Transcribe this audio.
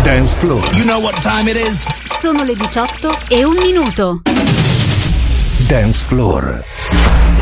Dance Floor. You know what time it is? Sono le 18:01. Dance Floor.